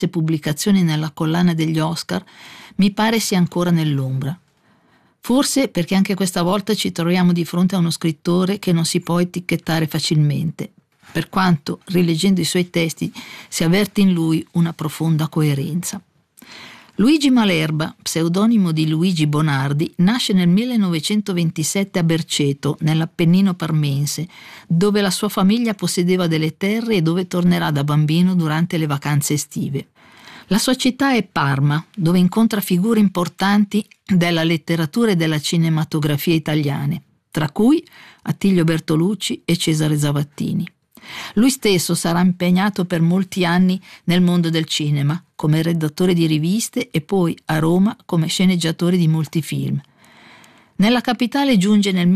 pubblicazioni nella collana degli Oscar, mi pare sia ancora nell'ombra. Forse perché anche questa volta ci troviamo di fronte a uno scrittore che non si può etichettare facilmente, per quanto, rileggendo i suoi testi, si avverte in lui una profonda coerenza. Luigi Malerba, pseudonimo di Luigi Bonardi, nasce nel 1927 a Berceto, nell'Appennino parmense, dove la sua famiglia possedeva delle terre e dove tornerà da bambino durante le vacanze estive. La sua città è Parma, dove incontra figure importanti della letteratura e della cinematografia italiane, tra cui Attilio Bertolucci e Cesare Zavattini. Lui stesso sarà impegnato per molti anni nel mondo del cinema, come redattore di riviste e poi a Roma come sceneggiatore di molti film. Nella capitale giunge nel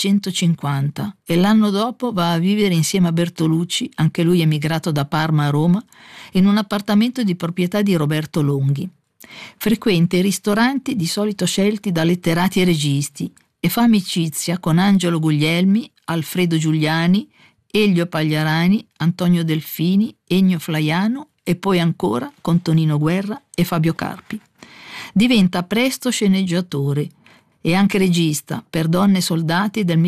1950 e l'anno dopo va a vivere insieme a Bertolucci, anche lui emigrato da Parma a Roma, in un appartamento di proprietà di Roberto Longhi. Frequenta i ristoranti di solito scelti da letterati e registi e fa amicizia con Angelo Guglielmi, Alfredo Giuliani, Elio Pagliarani, Antonio Delfini, Ennio Flaiano e poi ancora con Tonino Guerra e Fabio Carpi. Diventa presto sceneggiatore e anche regista per Donne e Soldati del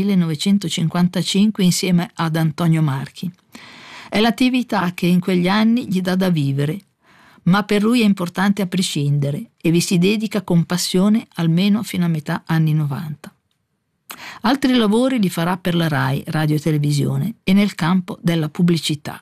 1955 insieme ad Antonio Marchi. È l'attività che in quegli anni gli dà da vivere, ma per lui è importante a prescindere e vi si dedica con passione almeno fino a metà anni 90. Altri lavori li farà per la RAI, radio e televisione, e nel campo della pubblicità.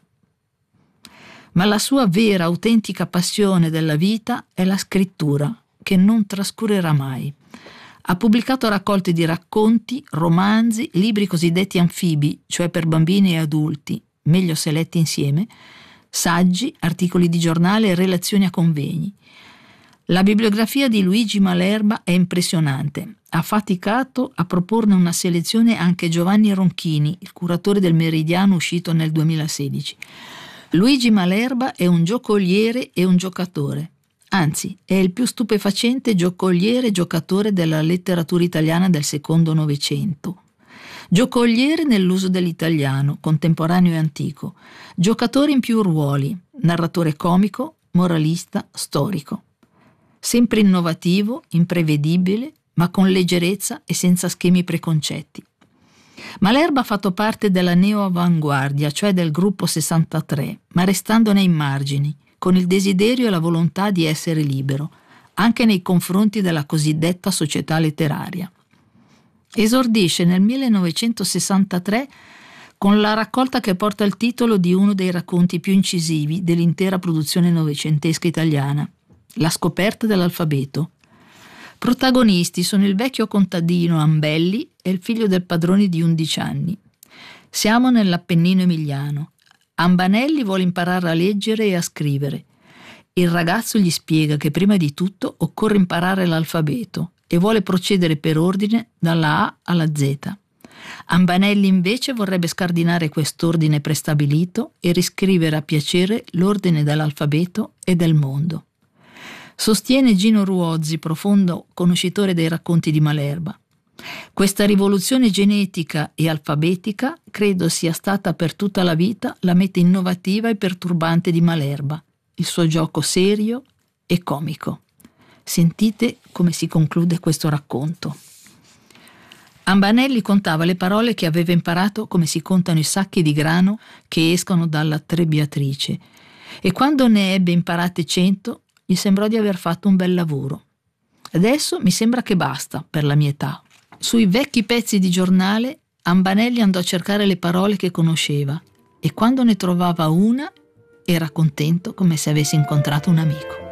Ma la sua vera, autentica passione della vita è la scrittura, che non trascurerà mai. Ha pubblicato raccolte di racconti, romanzi, libri cosiddetti anfibi, cioè per bambini e adulti, meglio se letti insieme, saggi, articoli di giornale e relazioni a convegni. La bibliografia di Luigi Malerba è impressionante. Ha faticato a proporne una selezione anche Giovanni Ronchini, il curatore del Meridiano uscito nel 2016. Luigi Malerba è un giocoliere e un giocatore. Anzi, è il più stupefacente giocoliere e giocatore della letteratura italiana del secondo Novecento. Giocoliere nell'uso dell'italiano, contemporaneo e antico. Giocatore in più ruoli, narratore comico, moralista, storico. Sempre innovativo, imprevedibile, ma con leggerezza e senza schemi preconcetti. Malerba ha fatto parte della neo-avanguardia, cioè del gruppo 63, ma restando nei margini, con il desiderio e la volontà di essere libero, anche nei confronti della cosiddetta società letteraria. Esordisce nel 1963 con la raccolta che porta il titolo di uno dei racconti più incisivi dell'intera produzione novecentesca italiana, La scoperta dell'alfabeto. Protagonisti sono il vecchio contadino Ambelli e il figlio del padrone di 11 anni. Siamo nell'Appennino emiliano. Ambanelli vuole imparare a leggere e a scrivere. Il ragazzo gli spiega che prima di tutto occorre imparare l'alfabeto e vuole procedere per ordine dalla A alla Z. Ambanelli invece vorrebbe scardinare quest'ordine prestabilito e riscrivere a piacere l'ordine dell'alfabeto e del mondo. Sostiene Gino Ruozzi, profondo conoscitore dei racconti di Malerba. Questa rivoluzione genetica e alfabetica credo sia stata per tutta la vita la meta innovativa e perturbante di Malerba, il suo gioco serio e comico. Sentite come si conclude questo racconto. Ambanelli contava le parole che aveva imparato come si contano i sacchi di grano che escono dalla trebbiatrice e quando ne ebbe imparate 100 gli sembrò di aver fatto un bel lavoro. Adesso mi sembra che basta per la mia età. Sui vecchi pezzi di giornale Ambanelli andò a cercare le parole che conosceva e quando ne trovava una era contento come se avesse incontrato un amico.